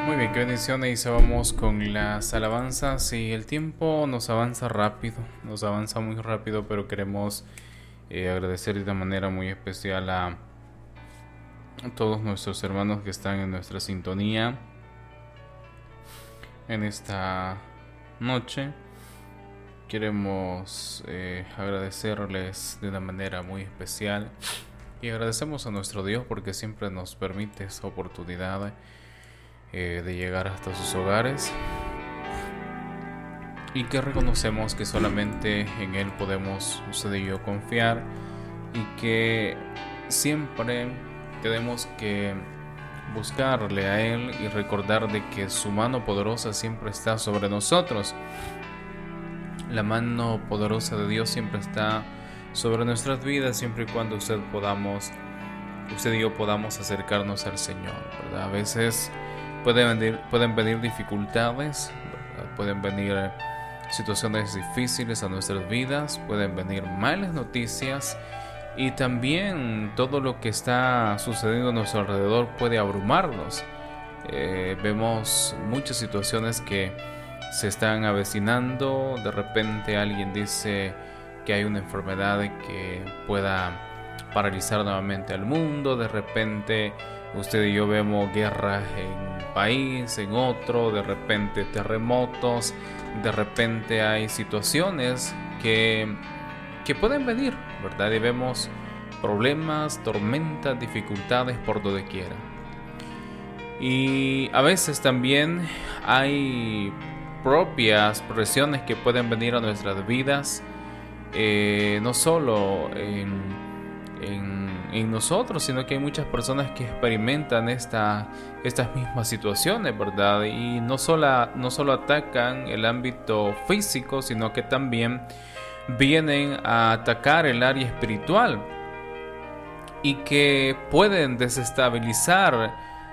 Muy bien, qué bendición. Y vamos con las alabanzas. Y el tiempo nos avanza rápido, nos avanza muy rápido, pero queremos agradecer de una manera muy especial a todos nuestros hermanos que están en nuestra sintonía en esta noche. Queremos agradecerles de una manera muy especial y agradecemos a nuestro Dios porque siempre nos permite esa oportunidad de llegar hasta sus hogares, y que reconocemos que solamente en Él podemos usted y yo confiar, y que siempre tenemos que buscarle a Él y recordar de que su mano poderosa siempre está sobre nosotros. La mano poderosa de Dios siempre está sobre nuestras vidas, siempre y cuando usted y yo podamos acercarnos al Señor, ¿verdad? A veces pueden venir dificultades, ¿verdad? Pueden venir situaciones difíciles a nuestras vidas, pueden venir malas noticias, y también todo lo que está sucediendo a nuestro alrededor puede abrumarnos. Vemos muchas situaciones que se están avecinando. De repente alguien dice que hay una enfermedad que pueda paralizar nuevamente al mundo. De repente usted y yo vemos guerras en un país, en otro, de repente terremotos, de repente hay situaciones que pueden venir, ¿verdad? Y vemos problemas, tormentas, dificultades por donde quiera. Y a veces también hay propias presiones que pueden venir a nuestras vidas, no solo en nosotros, sino que hay muchas personas que experimentan estas mismas situaciones, ¿verdad? Y no solo atacan el ámbito físico, sino que también vienen a atacar el área espiritual, y que pueden desestabilizar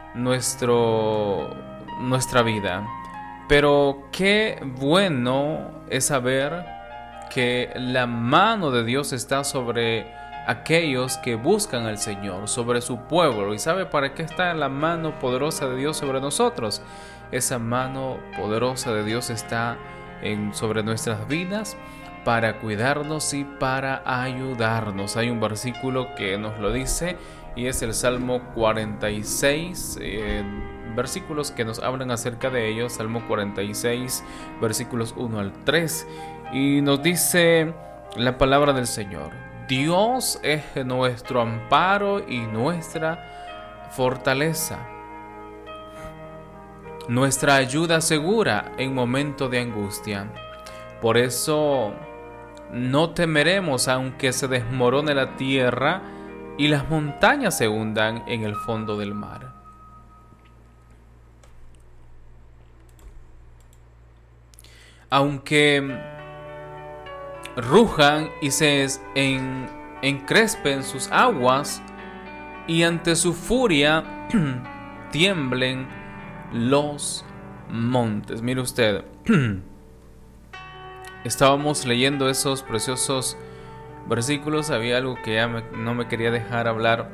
nuestra vida. Pero qué bueno es saber que la mano de Dios está sobre aquellos que buscan al Señor, sobre su pueblo. ¿Y sabe para qué está la mano poderosa de Dios sobre nosotros? Esa mano poderosa de Dios está sobre nuestras vidas para cuidarnos y para ayudarnos. Hay un versículo que nos lo dice, y es el Salmo 46, versículos que nos hablan acerca de ello. Salmo 46, versículos 1 al 3, y nos dice la palabra del Señor: Dios es nuestro amparo y nuestra fortaleza, nuestra ayuda segura en momento de angustia. Por eso no temeremos aunque se desmorone la tierra y las montañas se hundan en el fondo del mar. Aunque rujan y se encrespen sus aguas, y ante su furia tiemblen los montes. Mire usted, estábamos leyendo esos preciosos versículos. Había algo que ya no me quería dejar hablar,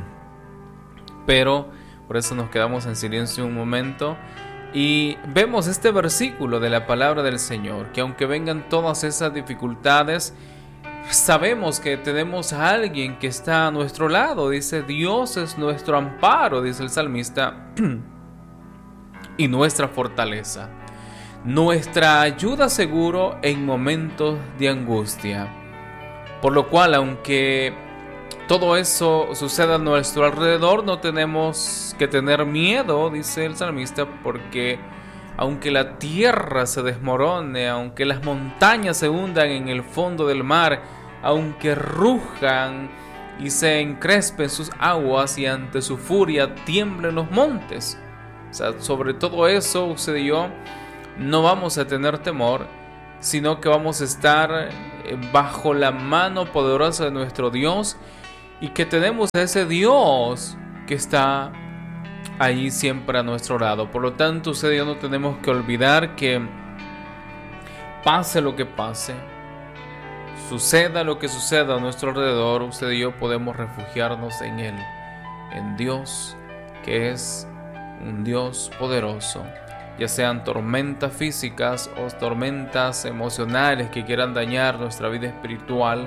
pero por eso nos quedamos en silencio un momento. Y vemos este versículo de la palabra del Señor, que aunque vengan todas esas dificultades, sabemos que tenemos a alguien que está a nuestro lado. Dice: Dios es nuestro amparo, dice el salmista, y nuestra fortaleza, nuestra ayuda seguro en momentos de angustia. Por lo cual, aunque todo eso suceda a nuestro alrededor, no tenemos que tener miedo, dice el salmista, porque aunque la tierra se desmorone, aunque las montañas se hundan en el fondo del mar, aunque rujan y se encrespen sus aguas y ante su furia tiemblen los montes, o sea, sobre todo eso usted y yo no vamos a tener temor, sino que vamos a estar bajo la mano poderosa de nuestro Dios, y que tenemos a ese Dios que está ahí siempre a nuestro lado. Por lo tanto, usted y yo no tenemos que olvidar que pase lo que pase, suceda lo que suceda a nuestro alrededor, usted y yo podemos refugiarnos en Él, en Dios, que es un Dios poderoso, ya sean tormentas físicas o tormentas emocionales que quieran dañar nuestra vida espiritual,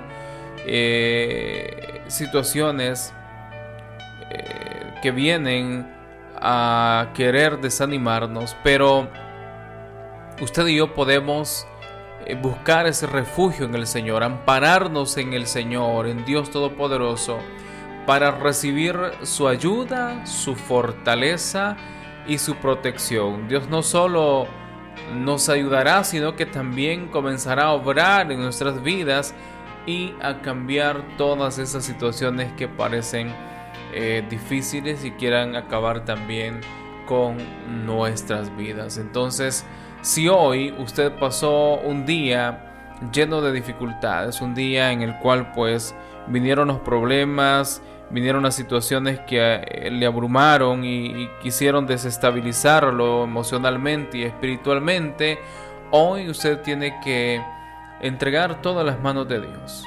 situaciones que vienen a querer desanimarnos, pero usted y yo podemos buscar ese refugio en el Señor, ampararnos en el Señor, en Dios Todopoderoso, para recibir su ayuda, su fortaleza y su protección. Dios no solo nos ayudará, sino que también comenzará a obrar en nuestras vidas y a cambiar todas esas situaciones que parecen difíciles y quieran acabar también con nuestras vidas. Entonces, si hoy usted pasó un día lleno de dificultades, un día en el cual pues vinieron los problemas, vinieron las situaciones que le abrumaron y quisieron desestabilizarlo emocionalmente y espiritualmente, hoy usted tiene que entregar todas las manos de Dios.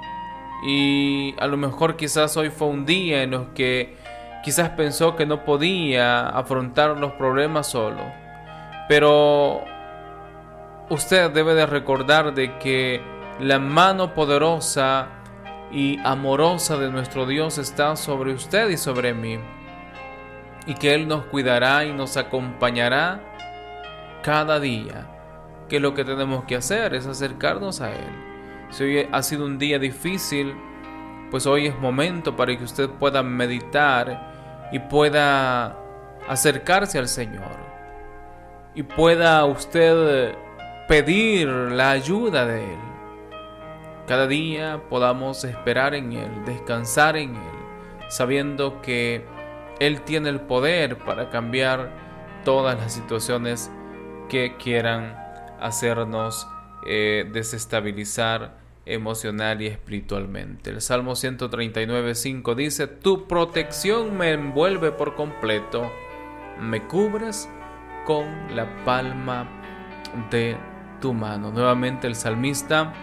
Y a lo mejor quizás hoy fue un día en los que quizás pensó que no podía afrontar los problemas solo. Pero usted debe de recordar de que la mano poderosa y amorosa de nuestro Dios está sobre usted y sobre mí. Y que Él nos cuidará y nos acompañará cada día. Que lo que tenemos que hacer es acercarnos a Él. Si hoy ha sido un día difícil, pues hoy es momento para que usted pueda meditar y pueda acercarse al Señor. Y pueda usted pedir la ayuda de Él. Cada día podamos esperar en Él, descansar en Él, sabiendo que Él tiene el poder para cambiar todas las situaciones que quieran hacernos desestabilizar emocional y espiritualmente. El Salmo 139:5 dice: tu protección me envuelve por completo, me cubres con la palma de tu mano. Nuevamente el salmista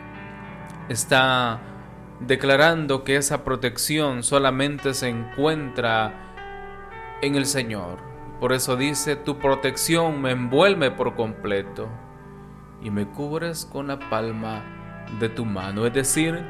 está declarando que esa protección solamente se encuentra en el Señor. Por eso dice: tu protección me envuelve por completo y me cubres con la palma de tu mano. Es decir,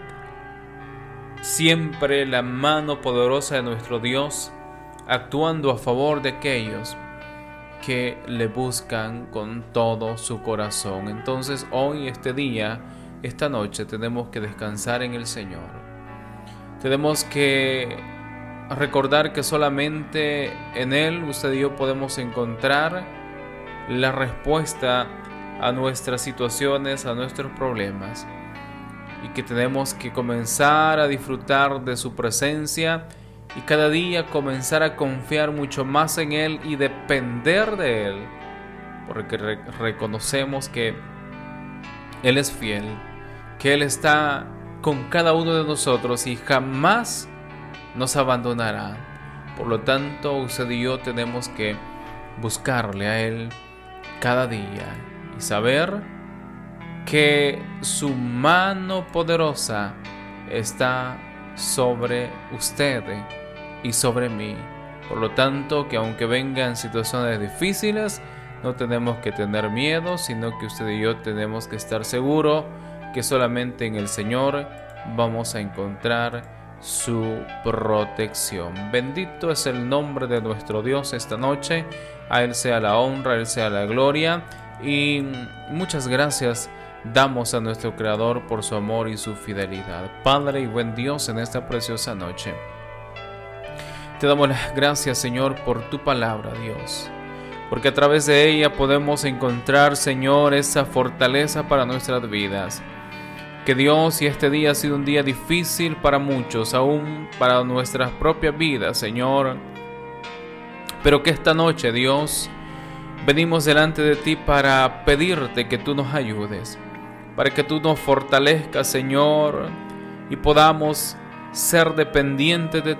siempre la mano poderosa de nuestro Dios actuando a favor de aquellos que le buscan con todo su corazón. Entonces hoy, este día, esta noche, tenemos que descansar en el Señor. Tenemos que recordar que solamente en Él usted y yo podemos encontrar la respuesta a nuestras situaciones, a nuestros problemas, y que tenemos que comenzar a disfrutar de su presencia y cada día comenzar a confiar mucho más en Él y depender de Él, porque reconocemos que Él es fiel, que Él está con cada uno de nosotros y jamás nos abandonará. Por lo tanto, usted y yo tenemos que buscarle a Él cada día y saber que su mano poderosa está sobre usted y sobre mí. Por lo tanto, que aunque vengan situaciones difíciles, no tenemos que tener miedo, sino que usted y yo tenemos que estar seguros que solamente en el Señor vamos a encontrar su protección. Bendito es el nombre de nuestro Dios esta noche. A Él sea la honra, a Él sea la gloria. Y muchas gracias damos a nuestro Creador por su amor y su fidelidad. Padre y buen Dios, en esta preciosa noche te damos las gracias, Señor, por tu palabra, Dios, porque a través de ella podemos encontrar, Señor, esa fortaleza para nuestras vidas. Que Dios, si este día ha sido un día difícil para muchos, aún para nuestras propias vidas, Señor, pero que esta noche, Dios, venimos delante de ti para pedirte que tú nos ayudes, para que tú nos fortalezcas, Señor, y podamos ser dependientes de